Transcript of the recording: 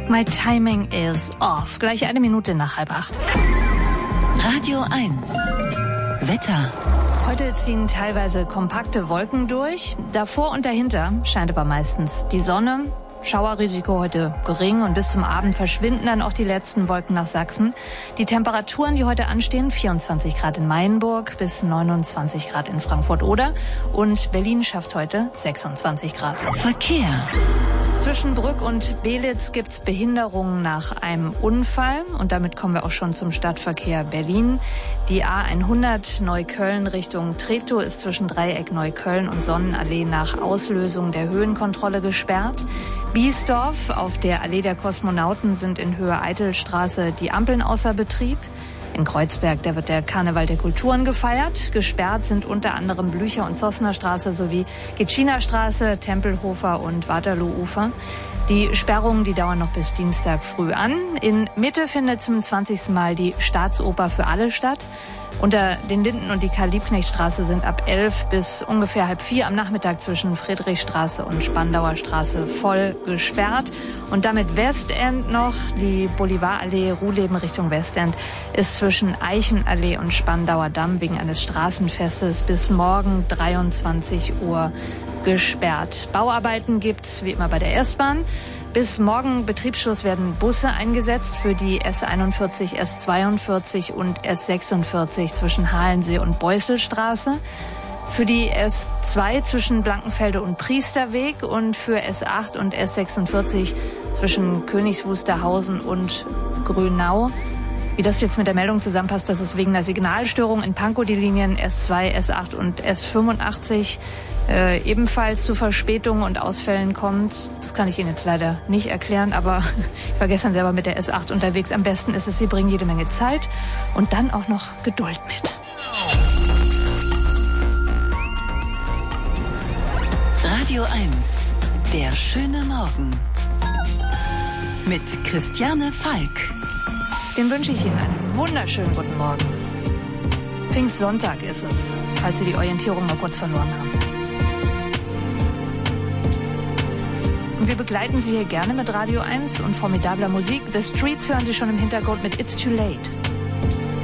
My timing is off. Gleich 1 Minute nach 7:30. Radio 1. Wetter. Heute ziehen teilweise kompakte Wolken durch. Davor und dahinter scheint aber meistens die Sonne. Schauerrisiko heute gering und bis zum Abend verschwinden dann auch die letzten Wolken nach Sachsen. Die Temperaturen, die heute anstehen, 24 Grad in Mayenburg bis 29 Grad in Frankfurt-Oder und Berlin schafft heute 26 Grad. Verkehr. Zwischen Brück und Belitz gibt's Behinderungen nach einem Unfall und damit kommen wir auch schon zum Stadtverkehr Berlin. Die A100 Neukölln Richtung Treptow ist zwischen Dreieck Neukölln und Sonnenallee nach Auslösung der Höhenkontrolle gesperrt. Biesdorf auf der Allee der Kosmonauten sind in Höhe Eitelstraße die Ampeln außer Betrieb. In Kreuzberg, da wird der Karneval der Kulturen gefeiert. Gesperrt sind unter anderem Blücher- und Zossner Straße sowie Gitschiner Straße, Tempelhofer und Waterloo-Ufer. Die Sperrungen, die dauern noch bis Dienstag früh an. In Mitte findet zum 20. Mal die Staatsoper für alle statt. Unter den Linden und die Karl-Liebknecht-Straße sind ab 11 bis ungefähr 3:30 am Nachmittag zwischen Friedrichstraße und Spandauer Straße voll gesperrt. Und damit Westend noch, die Bolivarallee Ruhleben Richtung Westend ist zwischen Eichenallee und Spandauer Damm wegen eines Straßenfestes bis morgen 23 Uhr gesperrt. Bauarbeiten gibt's wie immer bei der S-Bahn. Bis morgen Betriebsschluss werden Busse eingesetzt für die S41, S42 und S46 zwischen Halensee und Beusselstraße, für die S2 zwischen Blankenfelde und Priesterweg und für S8 und S46 zwischen Königs Wusterhausen und Grünau. Wie das jetzt mit der Meldung zusammenpasst, dass es wegen einer Signalstörung in Pankow die Linien S2, S8 und S85 ebenfalls zu Verspätungen und Ausfällen kommt. Das kann ich Ihnen jetzt leider nicht erklären, aber ich war gestern selber mit der S8 unterwegs. Am besten ist es, Sie bringen jede Menge Zeit und dann auch noch Geduld mit. Radio 1. Der schöne Morgen. Mit Christiane Falk. Den wünsche ich Ihnen einen wunderschönen guten Morgen. Pfingstsonntag ist es, falls Sie die Orientierung mal kurz verloren haben. Und wir begleiten Sie hier gerne mit Radio 1 und formidabler Musik. The Streets hören Sie schon im Hintergrund mit It's Too Late.